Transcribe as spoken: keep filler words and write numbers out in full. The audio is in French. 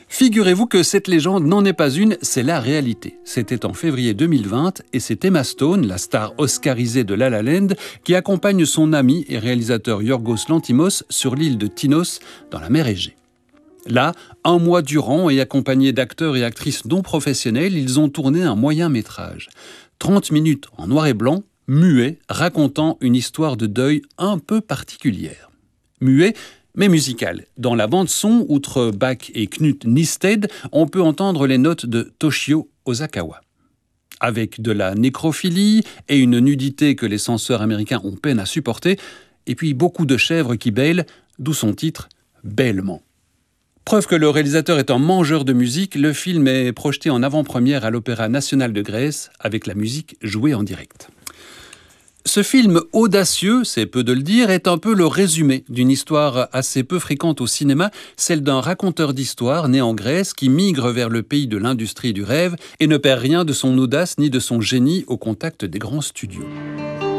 Figurez-vous que cette légende n'en est pas une, c'est la réalité. C'était en février deux mille vingt et c'est Emma Stone, la star oscarisée de La La Land, qui accompagne son ami et réalisateur Yorgos Lanthimos sur l'île de Tinos, dans la mer Égée. Là, un mois durant et accompagnés d'acteurs et actrices non professionnels, ils ont tourné un moyen métrage. trente minutes en noir et blanc, muet, racontant une histoire de deuil un peu particulière. Muet, mais musical. Dans la bande-son, outre Bach et Knut Nystedt, on peut entendre les notes de Toshio Osakawa. Avec de la nécrophilie et une nudité que les censeurs américains ont peine à supporter, et puis beaucoup de chèvres qui bêlent, d'où son titre « Bêlement ». Preuve que le réalisateur est un mangeur de musique, le film est projeté en avant-première à l'Opéra national de Grèce, avec la musique jouée en direct. Ce film audacieux, c'est peu de le dire, est un peu le résumé d'une histoire assez peu fréquente au cinéma, celle d'un raconteur d'histoire né en Grèce qui migre vers le pays de l'industrie du rêve et ne perd rien de son audace ni de son génie au contact des grands studios.